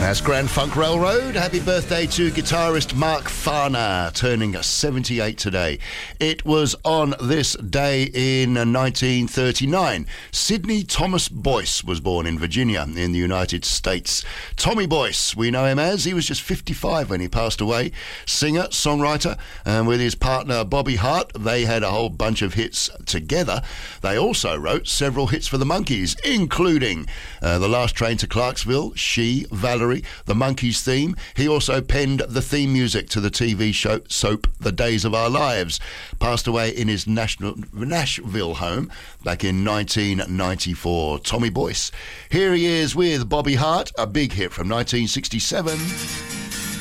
That's Grand Funk Railroad. Happy birthday to guitarist Mark Farner, turning 78 today. It was on this day in 1939. Sidney Thomas Boyce was born in Virginia in the United States. Tommy Boyce, we know him as. He was just 55 when he passed away. Singer, songwriter, and with his partner Bobby Hart, they had a whole bunch of hits together. They also wrote several hits for the Monkees, including The Last Train to Clarksville, She, Valerie, the Monkees theme. He also penned the theme music to the TV show soap The Days of Our Lives. Passed away in his Nashville home back in 1994. Tommy Boyce. Here he is with Bobby Hart, a big hit from 1967.